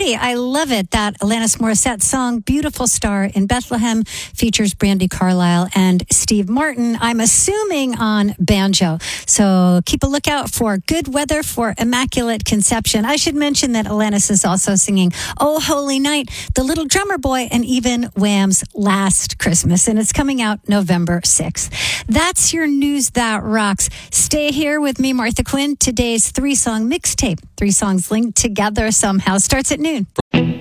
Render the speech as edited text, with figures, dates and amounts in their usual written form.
pretty. I love it. That Alanis Morissette song, Beautiful Star in Bethlehem, features Brandi Carlile and Steve Martin, I'm assuming on banjo. So keep a lookout for Good Weather for Immaculate Conception. I should mention that Alanis is also singing Oh Holy Night, The Little Drummer Boy, and even Wham's Last Christmas. And it's coming out November 6th. That's your news that rocks. Stay here with me, Martha Quinn. Today's 3-song mixtape, 3 songs linked together somehow, starts at noon.